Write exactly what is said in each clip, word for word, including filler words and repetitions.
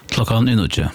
Klockan är nutje.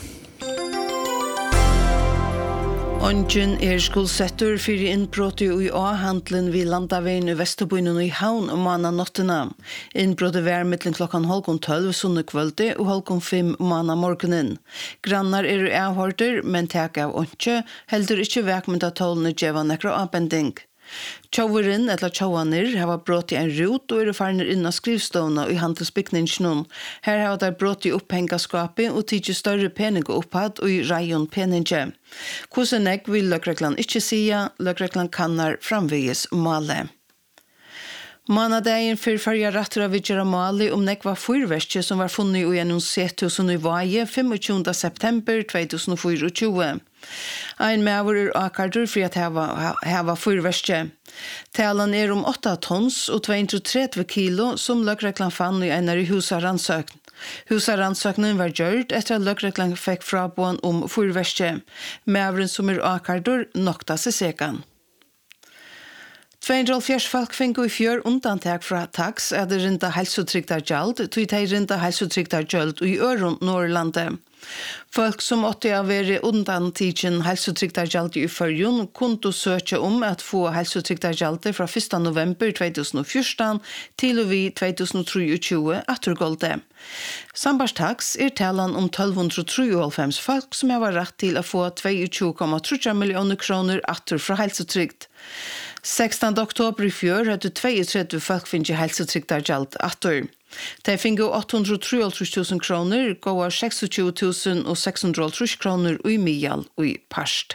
Ongen er skuldsettur fyrir innbrot i A-handlen vid Landaveien i Vesterbunnen i Havn om manna nottena. Innbrotet var mittlen klokkan halvgån tolv sunne kvölde og halvgån fem manna morgenen. Grannar er avhørter, men tek av onge, heldur ikkje vekmynda tålene djeva nekra avbending. Tjauverin eller tjauanir hava brått i en rut og er farnir inna skrivståna i handelsbygningsnån. Her hava der brått i opphengaskapet og tidsi større pening og opphad og i rajon peninge. Hvordan eg vil løkreglan ikkje sia, løkreglan kannar framvegis male. Manadagen för förra rattra vidgera mali om nekva fyrverkje som var funnet i en settusen i Vaje tjugofemte september tjugohundrafyrtio. Ein mæver er akardur for at hava, hava fyrverkje. Talan er om åtta tons og tvåhundratrettio kilo som løkreglan fann i en i husarannsøkn. Husarannsøknen var gjørt etter at løkreglan fikk frabån om fyrverkje. Mæveren som er akardur nokta seg sekan. tvåhundrafjørs folk finko i fjør undantag fra tax er det rinda helsotryktar gjald, tog de rinda helsotryktar gjald i Øron, Norrlandet. Folk som åtte av være undantidjen helsotryktar gjald i Førjun kunne søke om at få helsotryktar gjald fra første november tjugohundrafjorton til og vi tjugohundratrettiosju attergolde. Sambarstax er talan om tolvhundratrettiofem folk som har rett til å få tjueto komma tre millioner kroner atter fra helsotrykt. sextonte oktober i fjør hadde trettiotre folk finnes helsetryktar gjald atter. De finnes åttahundratrettiotre tusen kroner, går tjueseks tusen og seks hundre kroner i Mial og i Parst.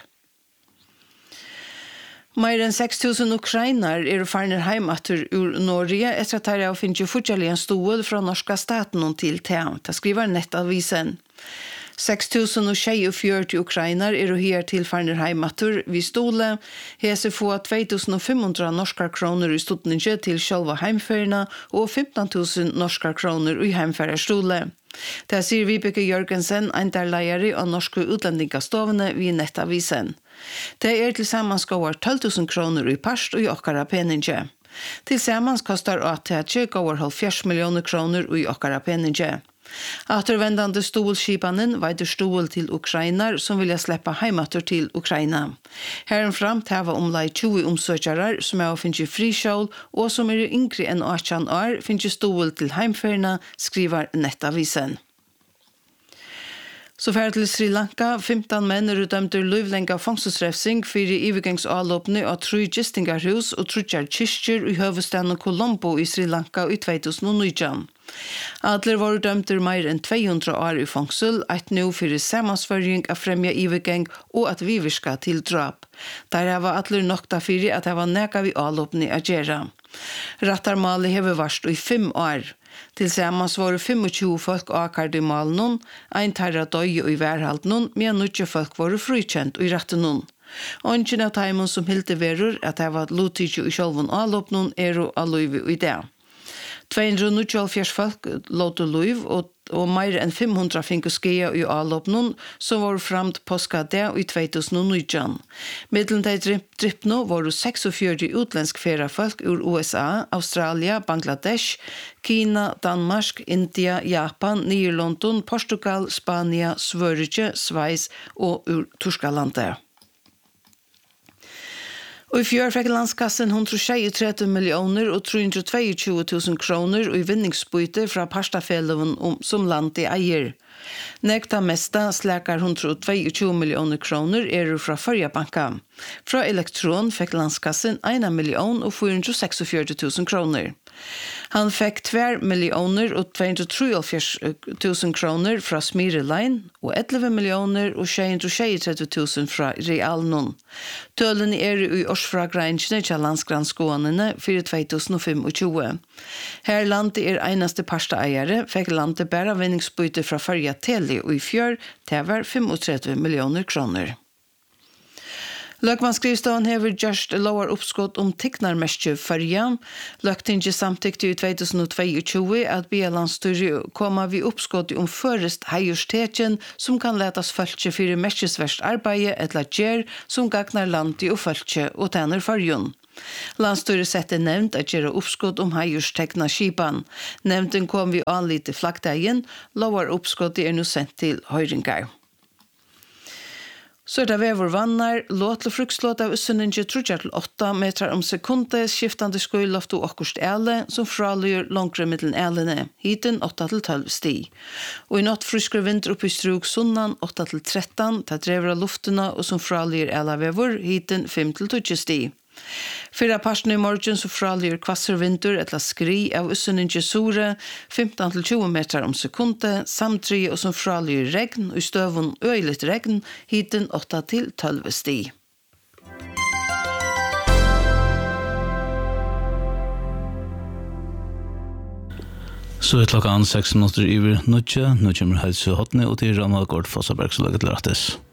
Mer enn seks tusen ukrainar er farner heim atter ur Norge etter at de finnes fortsatt en stål fra norska staten til T A. Det skriver nettavisen. seks tusen og tjuefjørt ukrainar er her til farner heimatur vi stole. Hese få två tusen fem hundra norska kroner i stutninge til sjølva heimferina og femton tusen norska kroner i heimferarstole. Det sier Vibeke Jørgensen, en der leier av norske utlendingastovene vi nettavisen. Det er til sammans går tolv tusen kroner i parst og i okkara peninge. Til sammans kostar A T H går halvfjerds millioner kroner i okkara peninge. Återvändande stolskipanen veider stol til Ukrainar som vilja släppa heimatur til Ukraina. Herren fram tava omlai tjue omsøkjarar som er å finne frikjål og som er yngre enn artjan år finne stol til heimferna, skriver nettavisen. Så færd til Sri Lanka, femton menn er dømte løyvlenga fangselsrefsing for i ivegangsalåpne av tru gistingarhus og trutjar kyrkjer i høvestaden Colombo i Sri Lanka i tjugohundranitton. Adler var dømte mer enn två hundra år i fangsel, et nå for samansføring av fremja ivegang og at viverska til drap. Der var Adler nokta for at det var neka vi alåpne av gjerra. Rattarmali hever varst i fem år. Tilsammans var tjugofem folk akard i malen, ein tarra døy og i værhalden, men nutje folk var frikjent og i retten. Ongen av teimen som hilde verur at det var lotidje i sjølven alåpnen er og aløyve i det. tvåhundranittiofyra folk låter luiv og, og mer enn fem hundra finko skia i alåpnen som var framt påskade i tjugohundranitton. Middelen de drippno var seksogfjøruti utländsk fera folk ur U S A, Australia, Bangladesh, Kina, Danmark, India, Japan, Nederlondon, Portugal, Spania, Sverige, Schweiz og ur Torskalandet. Og i fjør fikk landskassen one hundred tjugotrettio millioner og tre hundre tjueto tusen kroner i vinningsbyte fra Parstafellven som landet eier. Nekta mesta släkar one hundred tjueto millioner kroner er fra Førja banka. Fra Elektron fikk landskassen one million og four hundred seksogfjøruti tusen kroner. Han fikk two millioner og two hundred trettiofjøruti tusen kroner fra Smire Line og eleven millioner og sju hundre tjugotretti tusen fra Realnon. Tølen er i årsfragrensene til landsgranskånene for tjugohundratjugofem. Her landet er einaste parstaeiere, fikk landet bare vinningsbyte fra Førja Tele og i fjør til var trettfem millioner kroner. Løgmannsskrivstoven hever gjørst lovar oppskott om tignarmestje Førja. Løgtinge samtykte i tjugohundratjueto at Bialandsstyret koma vi oppskott om førest heiurstetjen som kan letas følge for mestjesverst arbeid etla gjer som gagnar landi og følge og tenner Førjon. Landsstyret sette nevnt at gjøre oppskott om hajustekna skipan. Nevnten kom vi anlitt til flaggdagen, lovar oppskott er nå sendt til høyringar. Så er det vever vannar, låt til frukslåt av Øsseninje trudjar til åtta meter om sekundet, skiftande skøyloft og akkurst æle, som fralyr langre middelen ælene, hiten åtta til tolv sti. Og i natt friskere vinter oppe i struk sunnan åtta til tretton, ta drever av luftena, og som fralyr æla vever, hiten fem til tolv sti. Fyra parten i morgen så fralyr kvasser vinter etla skri av Øsseninje sore, femton til tjúgu meter om sekundet, samtri og som fralyr regn, og i støvun øyligt regn, hiten åtta til tolv sti. Så er klokkan seks minutter over nødja, nå kommer helse hotne, og til Rama Gård Fossaberg så laget til rettes.